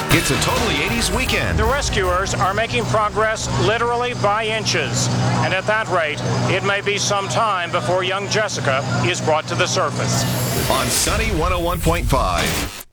It's a totally 80s weekend. The rescuers are making progress literally by inches. And at that rate, it may be some time before young Jessica is brought to the surface. On Sunny 101.5.